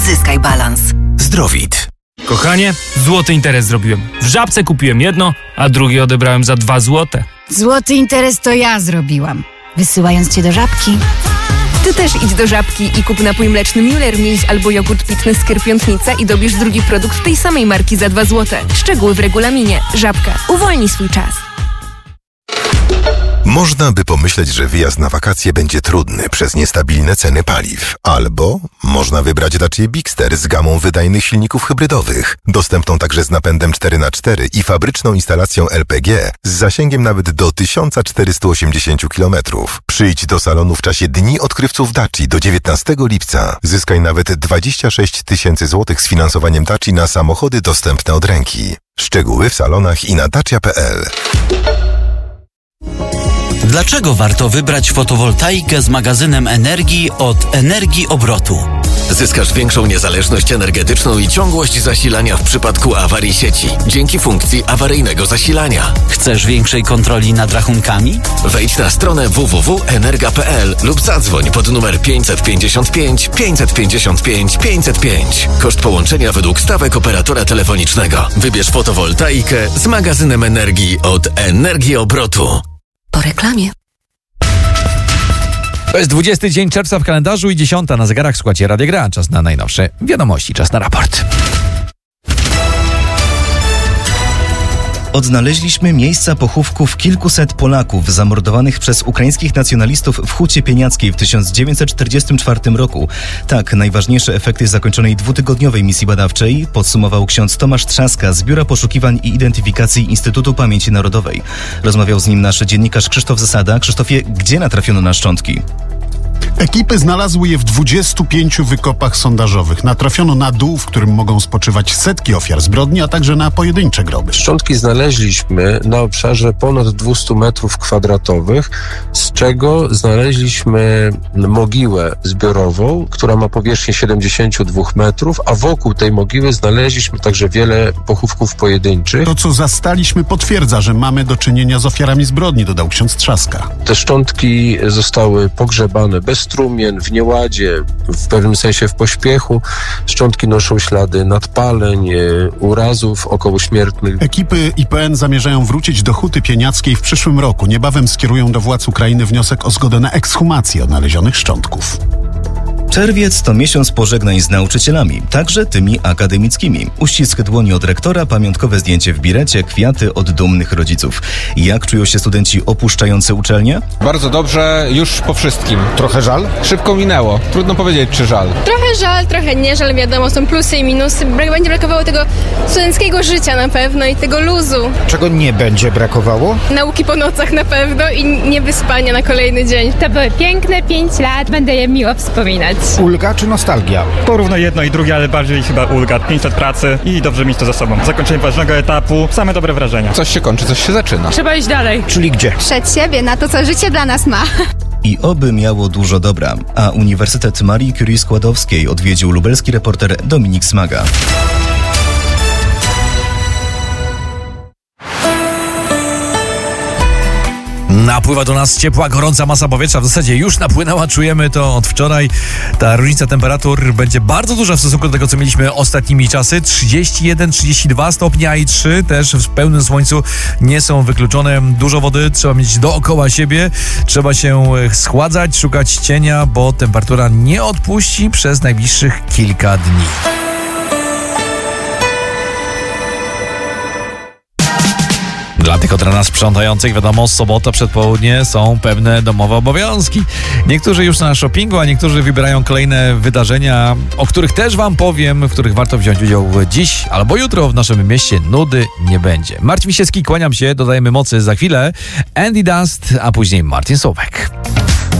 Zyskaj balans. Zdrowit. Kochanie, złoty interes zrobiłem. W Żabce kupiłem jedno, a drugie odebrałem za 2 złote. Złoty interes to ja zrobiłam, wysyłając cię do Żabki. Ty też idź do Żabki i kup napój mleczny Müller Milch albo jogurt pitny Skyr Piątnica i dobierz drugi produkt tej samej marki za 2 złote. Szczegóły w regulaminie. Żabka. Uwolnij swój czas. Można by pomyśleć, że wyjazd na wakacje będzie trudny przez niestabilne ceny paliw. Albo można wybrać Dacia Bigster z gamą wydajnych silników hybrydowych, dostępną także z napędem 4x4 i fabryczną instalacją LPG z zasięgiem nawet do 1480 km. Przyjdź do salonu w czasie Dni Odkrywców Daci do 19 lipca. Zyskaj nawet 26 000 złotych z finansowaniem Daci na samochody dostępne od ręki. Szczegóły w salonach i na dacia.pl. Dlaczego warto wybrać fotowoltaikę z magazynem energii od Energii Obrotu? Zyskasz większą niezależność energetyczną i ciągłość zasilania w przypadku awarii sieci dzięki funkcji awaryjnego zasilania. Chcesz większej kontroli nad rachunkami? Wejdź na stronę www.energa.pl lub zadzwoń pod numer 555 555 505. Koszt połączenia według stawek operatora telefonicznego. Wybierz fotowoltaikę z magazynem energii od Energii Obrotu. Po reklamie. To jest 20 dzień czerwca w kalendarzu i 10 na zegarach. Słuchajcie Radio Gra. Czas na najnowsze wiadomości, czas na raport. Odnaleźliśmy miejsca pochówków kilkuset Polaków zamordowanych przez ukraińskich nacjonalistów w Hucie Pieniackiej w 1944 roku. Tak, najważniejsze efekty zakończonej 2-tygodniowej misji badawczej podsumował ksiądz Tomasz Trzaska z Biura Poszukiwań i Identyfikacji Instytutu Pamięci Narodowej. Rozmawiał z nim nasz dziennikarz Krzysztof Zasada. Krzysztofie, gdzie natrafiono na szczątki? Ekipy znalazły je w 25 wykopach sondażowych. Natrafiono na dół, w którym mogą spoczywać setki ofiar zbrodni, a także na pojedyncze groby. Szczątki znaleźliśmy na obszarze ponad 200 metrów kwadratowych, z czego znaleźliśmy mogiłę zbiorową, która ma powierzchnię 72 metrów, a wokół tej mogiły znaleźliśmy także wiele pochówków pojedynczych. To, co zastaliśmy, potwierdza, że mamy do czynienia z ofiarami zbrodni, dodał ksiądz Trzaska. Te szczątki zostały pogrzebane bez trumien, w nieładzie, w pewnym sensie w pośpiechu. Szczątki noszą ślady nadpaleń, urazów okołośmiertnych. Ekipy IPN zamierzają wrócić do Huty Pieniackiej w przyszłym roku. Niebawem skierują do władz Ukrainy wniosek o zgodę na ekshumację odnalezionych szczątków. Czerwiec to miesiąc pożegnań z nauczycielami, także tymi akademickimi. Uścisk dłoni od rektora, pamiątkowe zdjęcie w birecie, kwiaty od dumnych rodziców. Jak czują się studenci opuszczający uczelnię? Bardzo dobrze, już po wszystkim. Trochę żal? Szybko minęło. Trudno powiedzieć, czy żal. Trochę żal, trochę nie żal, wiadomo, są plusy i minusy. Będzie brakowało tego studenckiego życia na pewno i tego luzu. Czego nie będzie brakowało? Nauki po nocach na pewno i niewyspania na kolejny dzień. To były piękne 5 lat, będę je miło wspominać. Ulga czy nostalgia? Porówno jedno i drugie, ale bardziej chyba ulga. 5 lat pracy i dobrze mieć to za sobą. Zakończenie ważnego etapu, same dobre wrażenia. Coś się kończy, coś się zaczyna. Trzeba iść dalej. Czyli gdzie? Przed siebie, na to, co życie dla nas ma. I oby miało dużo dobra. A Uniwersytet Marii Curie Skłodowskiej odwiedził lubelski reporter Dominik Smaga. Napływa do nas ciepła, gorąca masa powietrza. W zasadzie już napłynęła, czujemy to od wczoraj. Ta różnica temperatur będzie bardzo duża w stosunku do tego, co mieliśmy ostatnimi czasy. 31, 32 stopni, a i 3 też w pełnym słońcu nie są wykluczone. Dużo wody trzeba mieć dookoła siebie. Trzeba się schładzać, szukać cienia, bo temperatura nie odpuści przez najbliższych kilka dni. Dla tych od rana sprzątających, wiadomo, sobota, przedpołudnie są pewne domowe obowiązki. Niektórzy już na shoppingu, a niektórzy wybierają kolejne wydarzenia, o których też wam powiem, w których warto wziąć udział dziś albo jutro w naszym mieście. Nudy nie będzie. Marcin Misiecki, kłaniam się, dodajemy mocy za chwilę. Andy Dust, a później Martin Słowek.